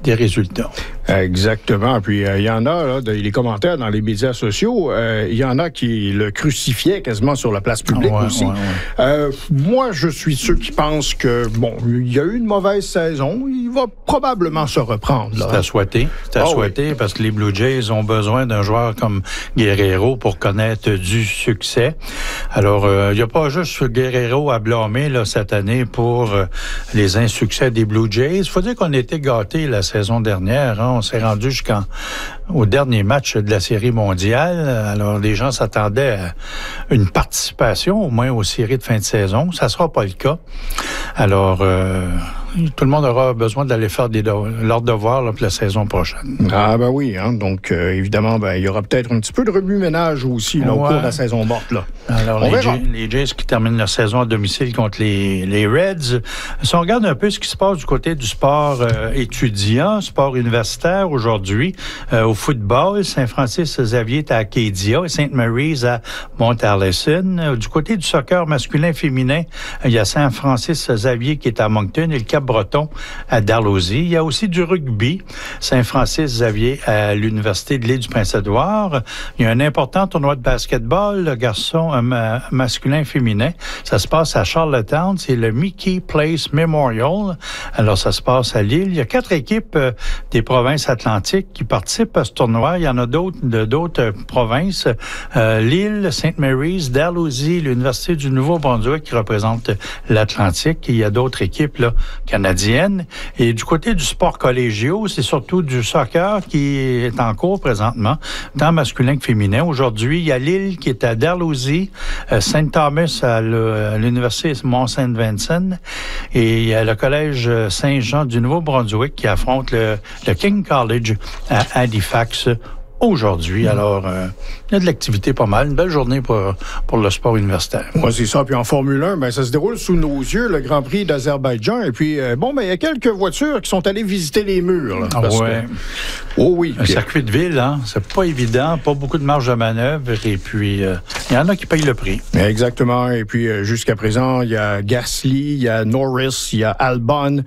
des résultats. Exactement. Puis il y en a, là, les commentaires dans les médias sociaux, il y en a qui le crucifiaient quasiment sur la place publique aussi. Moi, je suis ceux qui pensent que, bon, il y a eu une mauvaise saison, il va probablement se reprendre. Là. C'est à souhaiter. C'est à souhaiter parce que les Blue Jays ont besoin d'un joueur comme Guerrero pour connaître du succès. Alors, il n'y a pas juste Guerrero à blâmer là, cette année pour les insuccès des Blue Jays. Il faut dire qu'on était gâtés la saison dernière. Hein? On s'est rendu jusqu'au dernier match de la Série mondiale. Alors, les gens s'attendaient à une participation, au moins aux séries de fin de saison. Ça ne sera pas le cas. Alors, tout le monde aura besoin d'aller faire leurs devoirs là, pour la saison prochaine. Ah ben oui, hein? Donc évidemment, il y aura peut-être un petit peu de remue-ménage aussi là, au cours de la saison morte. Là. Alors, les Jays qui terminent leur saison à domicile contre les Reds. Si on regarde un peu ce qui se passe du côté du sport étudiant, sport universitaire aujourd'hui, au football, Saint-Francis-Xavier est à Acadia et St. Mary's à Mont-Harlesson. Du côté du soccer masculin-féminin, il y a Saint-Francis-Xavier qui est à Moncton et le Cap-Breton à Dalhousie. Il y a aussi du rugby, Saint-Francis-Xavier à l'Université de l'Île du Prince-Édouard. Il y a un important tournoi de basketball, garçon masculin et féminin. Ça se passe à Charlottetown, c'est le Mickey Place Memorial. Alors, ça se passe à Lille. Il y a 4 équipes des provinces atlantiques qui participent à ce tournoi. Il y en a d'autres provinces. Lille, St. Mary's, Dalhousie, l'Université du Nouveau-Brunswick qui représente l'Atlantique. Il y a d'autres équipes là, canadiennes. Et du côté du sport collégiaux, c'est surtout du soccer qui est en cours présentement, tant masculin que féminin. Aujourd'hui, il y a Lille qui est à Dalhousie, Saint Thomas à l'Université Mont-Saint-Vincent et il y a le Collège Saint-Jean du Nouveau-Brunswick qui affronte le King College à Halifax aujourd'hui. Alors, il y a de l'activité pas mal. Une belle journée pour le sport universitaire. Oui, c'est ça. Puis en Formule 1, ça se déroule sous nos yeux, le Grand Prix d'Azerbaïdjan. Et puis, il y a quelques voitures qui sont allées visiter les murs. Là, Oh oui. Un circuit de ville, hein? C'est pas évident. Pas beaucoup de marge de manœuvre. Et puis, il y en a qui payent le prix. Exactement. Et puis, jusqu'à présent, il y a Gasly, il y a Norris, il y a Albon,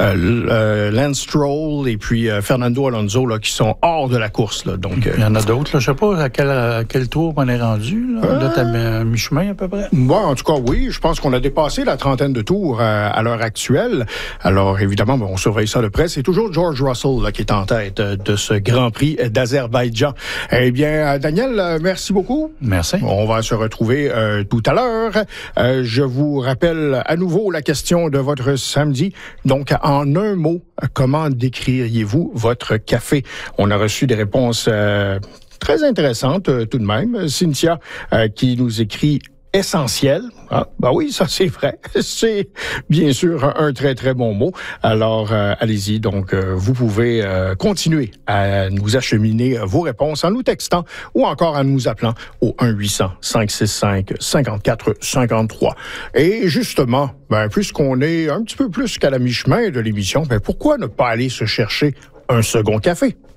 Lance Stroll et puis Fernando Alonso là, qui sont hors de la course. Là. Donc, il y en a d'autres. Là. Je sais pas à quel tour on est rendu. Là, t'as mi-chemin à peu près. Bon, en tout cas, oui. Je pense qu'on a dépassé la trentaine de tours à l'heure actuelle. Alors, évidemment, on surveille ça de près. C'est toujours George Russell là, qui est en tête de ce Grand Prix d'Azerbaïdjan. Eh bien, Daniel, merci beaucoup. Merci. On va se retrouver tout à l'heure. Je vous rappelle à nouveau la question de votre samedi. Donc, en un mot, comment décririez-vous votre café? On a reçu des réponses très intéressantes tout de même. Cynthia qui nous écrit essentiel. Ah, oui, ça c'est vrai. C'est bien sûr un très très bon mot. Alors allez-y, donc vous pouvez continuer à nous acheminer vos réponses en nous textant ou encore en nous appelant au 1-800-565-5453. Et justement, puisqu'on est un petit peu plus qu'à la mi-chemin de l'émission, pourquoi ne pas aller se chercher un second café?